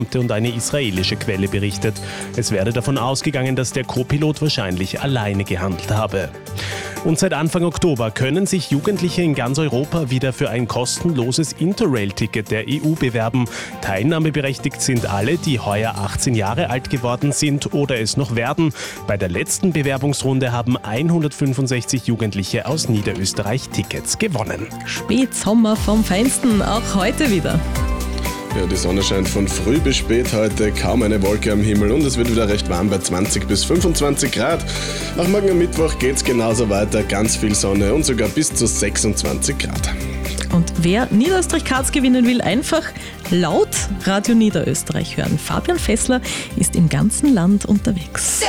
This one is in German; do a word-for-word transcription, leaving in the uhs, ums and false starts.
und eine israelische Quelle berichtet. Es werde davon ausgegangen, dass der Co-Pilot wahrscheinlich alleine gehandelt habe. Und seit Anfang Oktober können sich Jugendliche in ganz Europa wieder für ein kostenloses Interrail-Ticket der E U bewerben. Teilnahmeberechtigt sind alle, die heuer achtzehn Jahre alt geworden sind oder es noch werden. Bei der letzten Bewerbungsrunde haben hundertfünfundsechzig Jugendliche aus Niederösterreich Tickets gewonnen. Spätsommer vom Feinsten, auch heute wieder. Ja, die Sonne scheint von früh bis spät heute, kaum eine Wolke am Himmel und es wird wieder recht warm bei zwanzig bis fünfundzwanzig Grad. Auch morgen am Mittwoch geht's genauso weiter, ganz viel Sonne und sogar bis zu sechsundzwanzig Grad. Und wer Niederösterreich-Karts gewinnen will, einfach laut Radio Niederösterreich hören. Fabian Fessler ist im ganzen Land unterwegs.